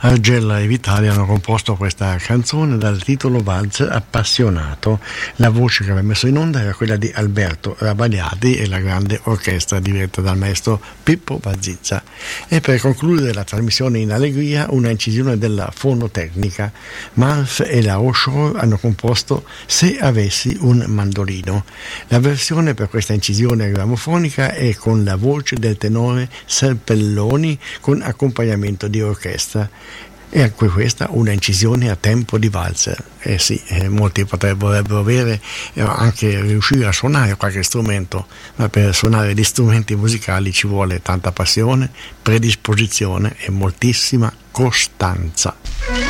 Argella e Vitali hanno composto questa canzone dal titolo Valzer appassionato. La voce che aveva messo in onda era quella di Alberto Rabaliati e la grande orchestra diretta dal maestro Pippo Bazizza. E per concludere la trasmissione in allegria, una incisione della fonotecnica. Marf e la Rochefort hanno composto Se avessi un mandolino. La versione per questa incisione grammofonica è con la voce del tenore Serpelloni con accompagnamento di orchestra. E anche questa una incisione a tempo di valzer. Molti vorrebbero avere anche riuscire a suonare qualche strumento, ma per suonare gli strumenti musicali ci vuole tanta passione, predisposizione e moltissima costanza.